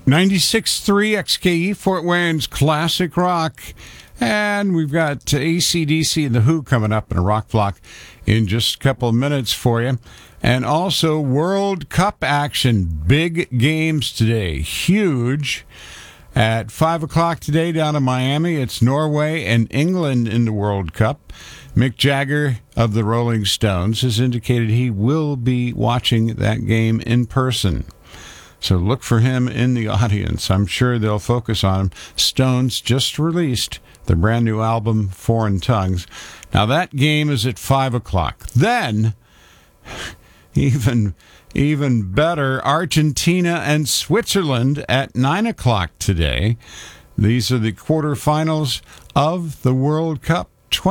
96.3 XKE, Fort Wayne's Classic Rock. And we've got AC/DC and The Who coming up in a rock block in just a couple of minutes for you. And also World Cup action. Big games today. Huge. At 5 o'clock today down in Miami, it's Norway and England in the World Cup. Mick Jagger of the Rolling Stones has indicated he will be watching that game in person. So look for him in the audience. I'm sure they'll focus on him. Stones just released their brand new album, Foreign Tongues. Now that game is at 5 o'clock. Then, even better, Argentina and Switzerland at 9 o'clock today. These are the quarterfinals of the World Cup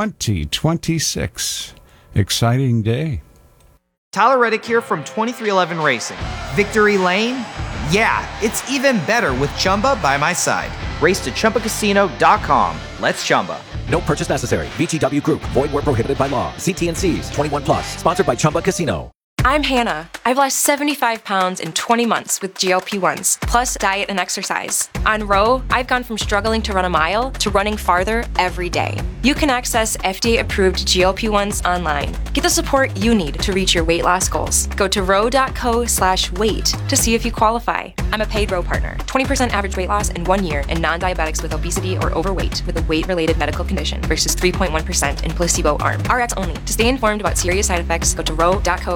2026. Exciting day. Tyler Reddick here from 2311 Racing. Victory Lane? Yeah, it's even better with Chumba by my side. Race to ChumbaCasino.com. Let's Chumba. No purchase necessary. VGW Group. Void where prohibited by law. See T&Cs. 21 plus. Sponsored by Chumba Casino. I'm Hannah. I've lost 75 pounds in 20 months with GLP-1s, plus diet and exercise. On Row, I've gone from struggling to run a mile to running farther every day. You can access FDA-approved GLP-1s online. Get the support you need to reach your weight loss goals. Go to row.co/weight to see if you qualify. I'm a paid Row partner. 20% average weight loss in 1 year in non-diabetics with obesity or overweight with a weight-related medical condition versus 3.1% in placebo arm. RX only. To stay informed about serious side effects, go to row.co/weight.